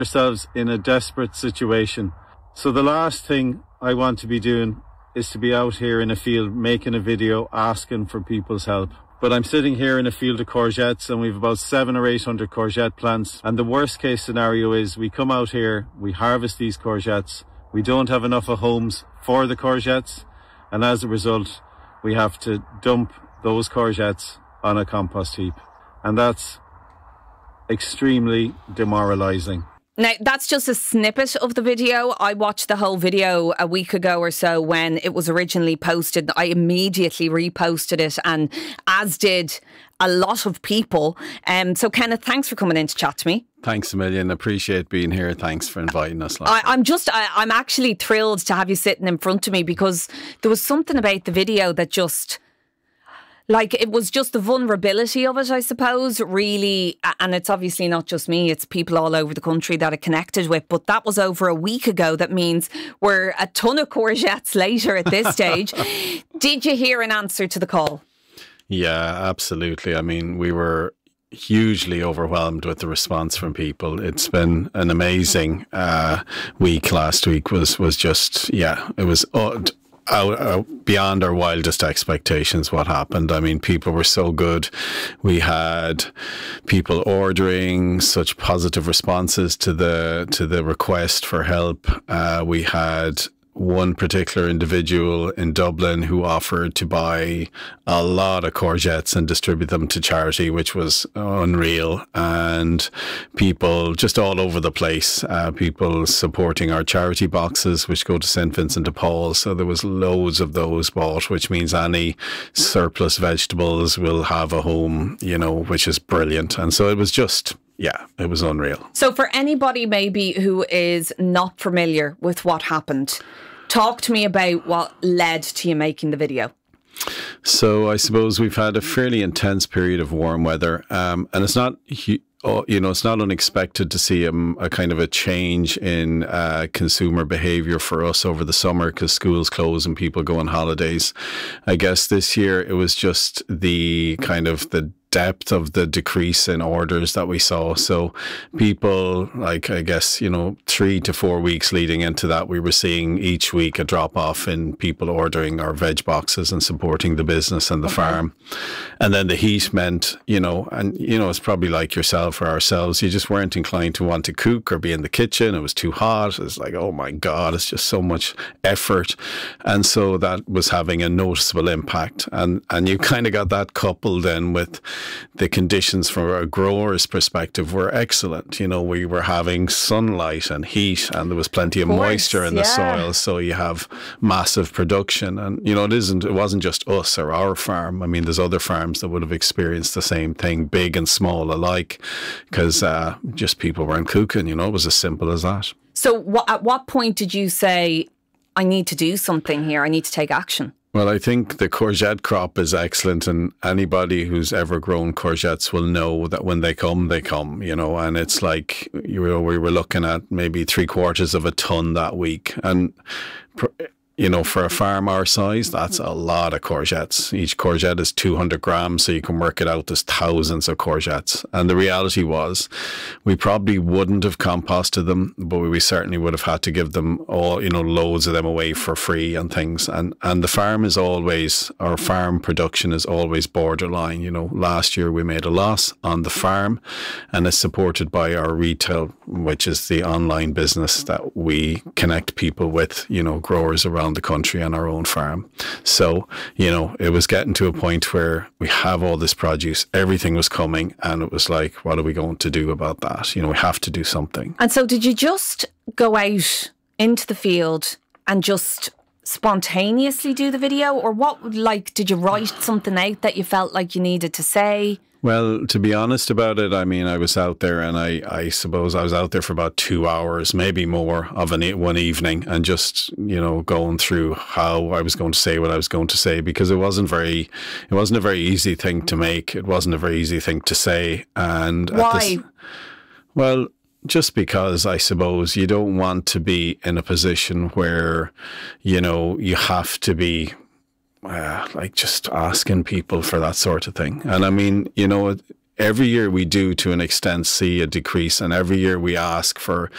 ourselves in a desperate situation. So the last thing I want to be doing is to be out here in a field making a video asking for people's help. But I'm sitting here in a field of courgettes and we've about 700 or 800 courgette plants. And the worst case scenario is we come out here, we harvest these courgettes, we don't have enough of homes for the courgettes, and as a result, we have to dump those courgettes on a compost heap. And that's extremely demoralizing. Now, that's just a snippet of the video. I watched the whole video a week ago or so when it was originally posted. I immediately reposted it, and as did a lot of people. So, Kenneth, thanks for coming in to chat to me. Thanks a million. Appreciate being here. Thanks for inviting us. I'm actually thrilled to have you sitting in front of me, because there was something about the video that just... like, it was just the vulnerability of it, I suppose, really. And it's obviously not just me, it's people all over the country that it connected with. But that was over a week ago. That means we're a ton of courgettes later at this stage. Did you hear an answer to the call? Yeah, absolutely. I mean, we were hugely overwhelmed with the response from people. It's been an amazing week. Last week was just, it was beyond our wildest expectations what happened. I mean, people were so good. We had people ordering, such positive responses to the request for help. We had one particular individual in Dublin who offered to buy a lot of courgettes and distribute them to charity, which was unreal. And people just all over the place, people supporting our charity boxes, which go to St. Vincent de Paul. So there was loads of those bought, which means any surplus vegetables will have a home, which is brilliant. And so it was just... yeah, it was unreal. So for anybody maybe who is not familiar with what happened, talk to me about what led to you making the video. So I suppose we've had a fairly intense period of warm weather, and it's not... it's not unexpected to see a kind of a change in consumer behaviour for us over the summer, because schools close and people go on holidays. I guess this year it was just the kind of the depth of the decrease in orders that we saw. So people, like, I guess, 3 to 4 weeks leading into that, we were seeing each week a drop off in people ordering our veg boxes and supporting the business and the farm. And then the heat meant, it's probably like yourself or ourselves, you just weren't inclined to want to cook or be in the kitchen. It was too hot. It's like, oh my God, it's just so much effort. And so that was having a noticeable impact. And you kind of got that coupled then with the conditions from a grower's perspective were excellent. We were having sunlight and heat, and there was plenty of moisture in the soil. So you have massive production. And, it wasn't just us or our farm. I mean, there's other farms that would have experienced the same thing, big and small alike, because just people weren't cooking. It was as simple as that. So at what point did you say, I need to do something here, I need to take action? Well, I think the courgette crop is excellent, and anybody who's ever grown courgettes will know that when they come, and it's like, we were looking at maybe 3/4 of a ton that week. And for a farm our size, that's a lot of courgettes. Each courgette is 200 grams, so you can work it out. There's thousands of courgettes. And the reality was, we probably wouldn't have composted them, but we certainly would have had to give them all, loads of them away for free and things. And the farm is always, our farm production is always borderline. Last year we made a loss on the farm, and it's supported by our retail, which is the online business that we connect people with, growers around the country and our own farm. So, it was getting to a point where we have all this produce, everything was coming, and it was like, what are we going to do about that? We have to do something. And so did you just go out into the field and just spontaneously do the video? Or did you write something out that you felt like you needed to say? Well, to be honest about it, I mean, I was out there, and I suppose I was out there for about 2 hours, maybe more, of one evening, and just, going through how I was going to say what I was going to say, because it wasn't a very easy thing to make. It wasn't a very easy thing to say. And why? Well, just because I suppose you don't want to be in a position where, you have to be just asking people for that sort of thing. And I mean, every year we do, to an extent, see a decrease, and every year we ask for